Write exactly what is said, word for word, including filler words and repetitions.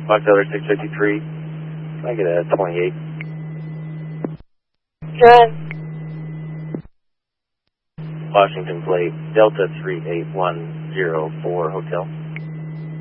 Fox Elder six fifty-three. Can I get a twenty-eight? Good. Washington Plate, Delta three eight one zero four Hotel.